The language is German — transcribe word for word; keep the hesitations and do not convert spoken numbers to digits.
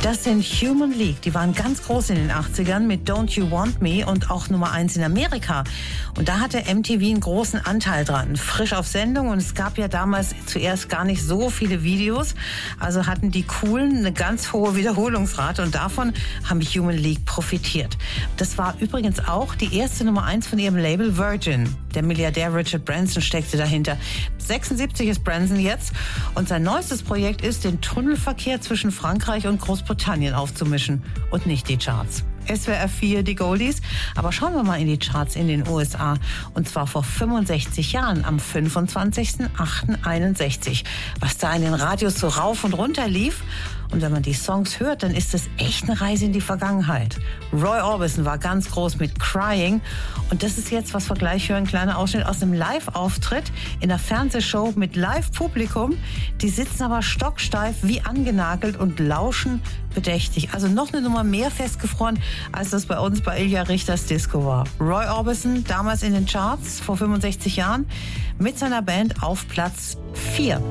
Das sind Human League. Die waren ganz groß in den achtzigern mit Don't You Want Me und auch Nummer eins in Amerika. Und da hatte M T V einen großen Anteil dran. Frisch auf Sendung, und es gab ja damals zuerst gar nicht so viele Videos. Also hatten die Coolen eine ganz hohe Wiederholungsrate, und davon haben Human League profitiert. Das war übrigens auch die erste Nummer eins von ihrem Label Virgin. Der Milliardär Richard Branson steckte dahinter. sechsundsiebzig ist Branson jetzt, und sein neuestes Projekt ist, den Tunnelverkehr zwischen Frankreich und Großbritannien aufzumischen und nicht die Charts. S W R vier, die Goldies. Aber schauen wir mal in die Charts in den U S A. Und zwar vor fünfundsechzig Jahren, am fünfundzwanzigsten achten einundsechzig. Was da in den Radios so rauf und runter lief. Und wenn man die Songs hört, dann ist das echt eine Reise in die Vergangenheit. Roy Orbison war ganz groß mit Crying. Und das ist jetzt, was wir gleich hören, ein kleiner Ausschnitt aus einem Live-Auftritt in einer Fernsehshow mit Live-Publikum. Die sitzen aber stocksteif wie angenagelt und lauschen bedächtig. Also noch eine Nummer mehr festgefroren, als das bei uns bei Ilja Richters Disco war. Roy Orbison, damals in den Charts vor fünfundsechzig Jahren, mit seiner Band auf Platz vier.